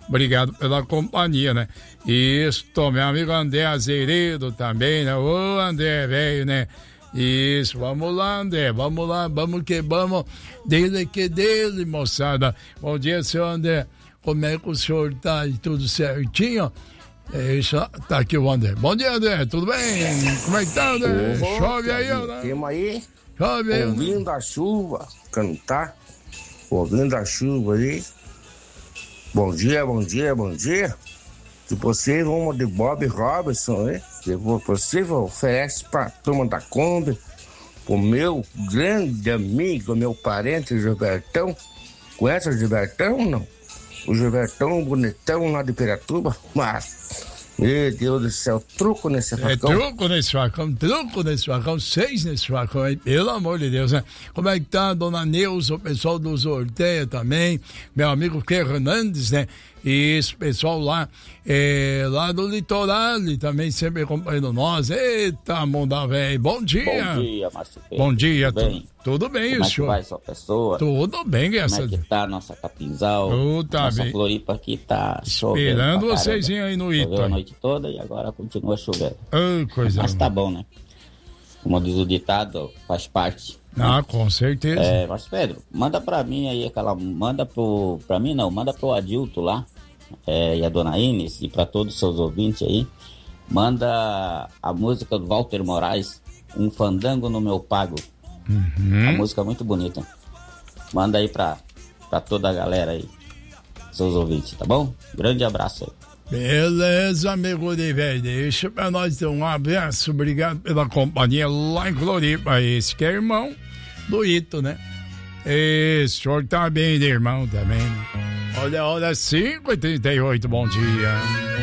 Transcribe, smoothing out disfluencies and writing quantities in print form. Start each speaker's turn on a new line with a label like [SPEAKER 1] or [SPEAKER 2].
[SPEAKER 1] Obrigado pela companhia, né? Isso, meu amigo André Azeredo também, né? Ô, André, velho, né? Isso, vamos lá, André, vamos lá, vamos que vamos, dele que dele, moçada. Bom dia, seu André, como é que o senhor tá? Tudo certinho? Isso, tá aqui o André. Bom dia, André, tudo bem? Como é que tá, André? Chove aí, né?
[SPEAKER 2] Temos aí,
[SPEAKER 1] chove aí,
[SPEAKER 2] ouvindo a chuva, cantar, ouvindo a chuva aí. Bom dia, bom dia, bom dia. Se vocês vão de Bob Robinson, né? Se você oferece pra turma da Kombi, o meu grande amigo, meu parente, o Gilbertão. Conhece o Gilbertão, não? O Gilbertão bonitão lá de Piratuba. Mas, meu Deus do céu, truco nesse facão.
[SPEAKER 1] Truco nesse facão, 6 nesse facão, aí, pelo amor de Deus, né? Como é que tá, dona Neuza, o pessoal do Sorteia também, meu amigo Fernandes, né? E esse pessoal lá, lá do litoral, também sempre acompanhando nós. Eita, mundo velho, bom dia.
[SPEAKER 3] Bom dia, Márcio Pedro.
[SPEAKER 1] Bom dia,
[SPEAKER 3] tudo bem?
[SPEAKER 1] Tudo bem,
[SPEAKER 3] como
[SPEAKER 1] o senhor?
[SPEAKER 3] Como é que vai sua pessoa?
[SPEAKER 1] Tudo bem, graças a Deus.
[SPEAKER 3] Como é que tá a nossa Capinzal?
[SPEAKER 1] Tá
[SPEAKER 3] nossa
[SPEAKER 1] bem.
[SPEAKER 3] Floripa aqui tá chovendo.
[SPEAKER 1] Esperando vocês aí no Ito.
[SPEAKER 3] Choveu a noite toda e agora continua chovendo.
[SPEAKER 1] Coisa
[SPEAKER 3] Mas tá bom, né? Como diz o ditado, faz parte.
[SPEAKER 1] Ah, com certeza.
[SPEAKER 3] Mas Pedro, manda pra mim aí manda pro Adilto lá, e a dona Inês, e pra todos os seus ouvintes aí, manda a música do Walter Moraes, Um Fandango no Meu Pago. Uma música muito bonita. Manda aí pra toda a galera aí, seus ouvintes, tá bom? Grande abraço aí.
[SPEAKER 1] Beleza, amigo de velho. Deixa pra nós ter um abraço. Obrigado pela companhia lá em Floripa. Esse que é irmão do Ito, né? Esse senhor tá bem de irmão também, né? Olha, 5h38, bom dia.